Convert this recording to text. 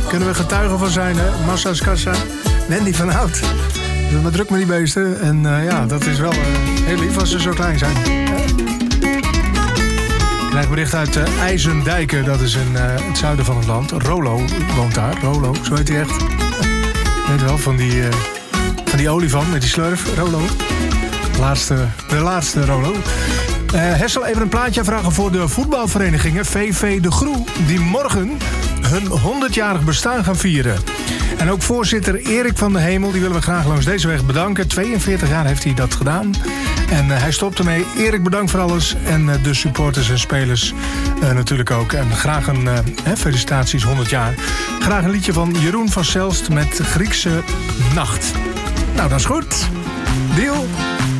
Kunnen we getuigen van zijn, hè? Massa's Kassa. Wendy van Hout. Dus maar druk met die beesten. En ja, dat is wel heel lief als ze zo klein zijn. Ik krijg bericht uit IJzendijken. Dat is in het zuiden van het land. Rolo woont daar. Rolo, zo heet hij echt. Weet je wel, van die olifant met die slurf. Rolo. De laatste Rolo. Hessel, even een plaatje vragen voor de voetbalverenigingen VV De Groe, die morgen hun 100-jarig bestaan gaan vieren. En ook voorzitter Erik van de Hemel, die willen we graag langs deze weg bedanken. 42 jaar heeft hij dat gedaan. En hij stopt ermee. Erik, bedankt voor alles. En de supporters en spelers natuurlijk ook. En graag een felicitaties 100 jaar. Graag een liedje van Jeroen van Zelst met Griekse Nacht. Nou, dat is goed. Deal.